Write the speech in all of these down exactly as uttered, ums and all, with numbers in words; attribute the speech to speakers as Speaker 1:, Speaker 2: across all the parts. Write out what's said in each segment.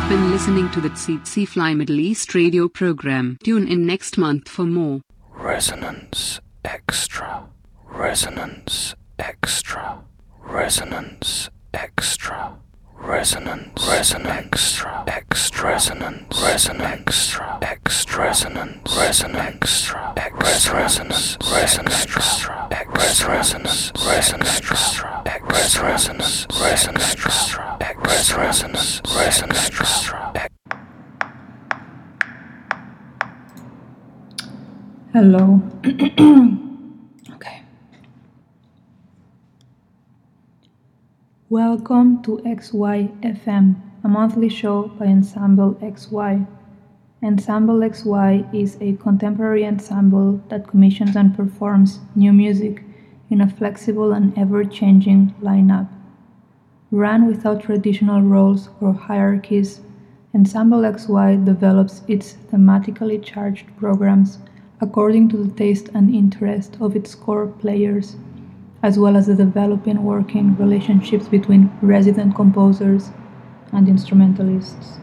Speaker 1: You've been listening to the Tsetse Fly Middle East radio program. Tune in next month for more.
Speaker 2: Resonance Extra. Resonance Extra. Resonance Extra. Resonance, resonance, extra, extra, resonance, resonance, extra, extra, resonance, resonance, extra, extra, resonance, resonance, extra, extra, resonance, resonance, extra, extra, resonance, resonance, extra, extra, resonance, resonance, extra.
Speaker 3: Hello. Okay. Welcome to X Y F M, a monthly show by Ensemble X Y. Ensemble X Y is a contemporary ensemble that commissions and performs new music in a flexible and ever-changing lineup. Run without traditional roles or hierarchies, Ensemble X Y develops its thematically charged programs according to the taste and interest of its core players, as well as the developing working relationships between resident composers and instrumentalists.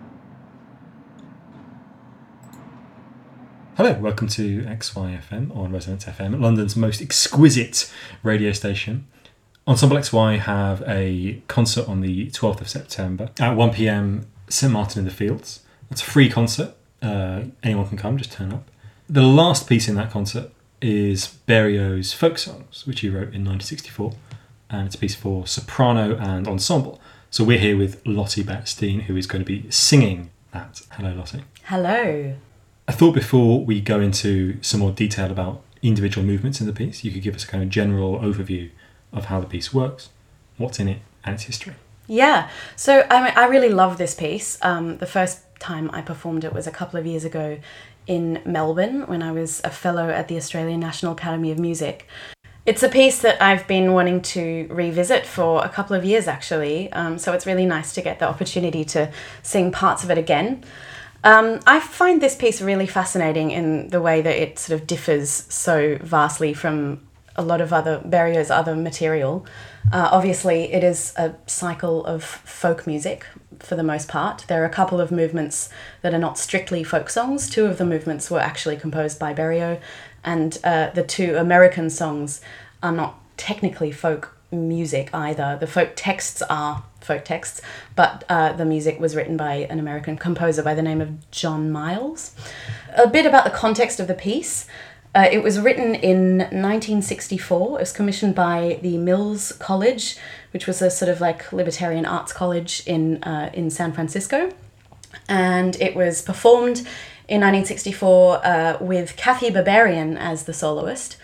Speaker 4: Hello, welcome to X Y F M on Resonance F M, London's most exquisite radio station. Ensemble X Y have a concert on the twelfth of September at one p.m. St Martin in the Fields. It's a free concert, uh, anyone can come, just turn up. The last piece in that concert is Berio's Folk Songs, which he wrote in nineteen sixty-four, and it's a piece for soprano and ensemble. So we're here with Lottie Betstein, who is going to be singing that. Hello, Lottie.
Speaker 5: Hello.
Speaker 4: I thought before we go into some more detail about individual movements in the piece, you could give us a kind of general overview of how the piece works, what's in it, and its history.
Speaker 5: Yeah, so I mean, I really love this piece. Um, the first time I performed it was a couple of years ago in Melbourne when I was a fellow at the Australian National Academy of Music. It's a piece that I've been wanting to revisit for a couple of years actually, um, so it's really nice to get the opportunity to sing parts of it again. Um, I find this piece really fascinating in the way that it sort of differs so vastly from a lot of other Berio's other material. Uh, obviously, it is a cycle of folk music for the most part. There are a couple of movements that are not strictly folk songs. Two of the movements were actually composed by Berio, and uh, the two American songs are not technically folk music either. The folk texts are folk texts, but uh, the music was written by an American composer by the name of John Miles. A bit about the context of the piece. Uh, it was written in nineteen sixty-four. It was commissioned by the Mills College, which was a sort of like libertarian arts college in uh, in San Francisco. And it was performed in nineteen sixty-four uh, with Kathy Berberian as the soloist.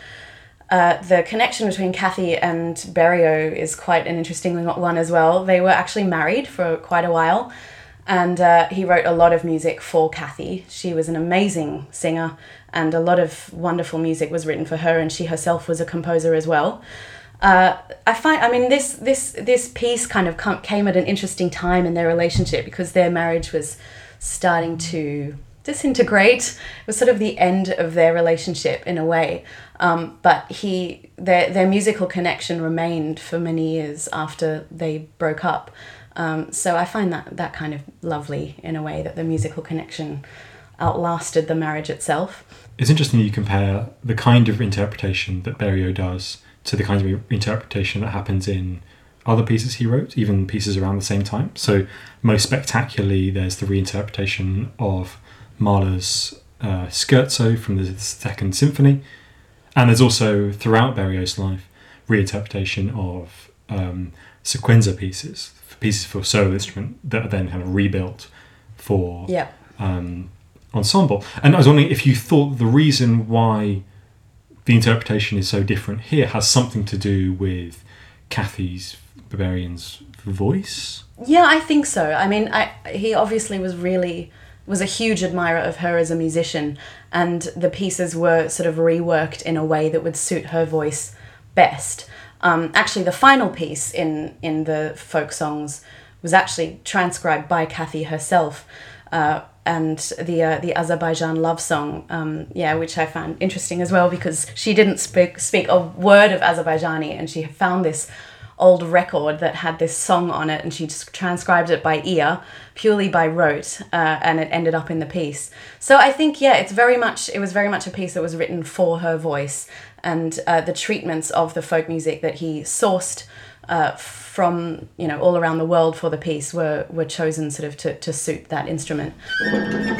Speaker 5: Uh, the connection between Kathy and Berio is quite an interesting one as well. They were actually married for quite a while, and uh, he wrote a lot of music for Kathy. She was an amazing singer, and a lot of wonderful music was written for her, and she herself was a composer as well. Uh, I find, I mean, this this this piece kind of com- came at an interesting time in their relationship because their marriage was starting to disintegrate. It was sort of the end of their relationship in a way. Um, but he, their their musical connection remained for many years after they broke up. Um, so I find that that kind of lovely in a way that the musical connection outlasted the marriage itself.
Speaker 4: It's interesting that you compare the kind of interpretation that Berio does to the kind of interpretation that happens in other pieces he wrote, even pieces around the same time. So most spectacularly, there's the reinterpretation of Mahler's uh, Scherzo from the Second Symphony. And there's also, throughout Berio's life, reinterpretation of um, sequenza pieces, pieces for solo instrument that are then kind of rebuilt for
Speaker 5: yeah. um,
Speaker 4: ensemble. And I was wondering if you thought the reason why the interpretation is so different here has something to do with Kathy's, Berberian's voice?
Speaker 5: Yeah, I think so. I mean, I, he obviously was really... was a huge admirer of her as a musician, and the pieces were sort of reworked in a way that would suit her voice best. Um, actually, the final piece in, in the folk songs was actually transcribed by Kathy herself, uh, and the uh, the Azerbaijan love song, um, yeah, which I found interesting as well because she didn't speak speak a word of Azerbaijani, and she found this old record that had this song on it, and she just transcribed it by ear, purely by rote, uh, and it ended up in the piece. So I think, yeah, it's very much, it was very much a piece that was written for her voice, and uh, the treatments of the folk music that he sourced uh, from, you know, all around the world for the piece were, were chosen sort of to, to suit that instrument.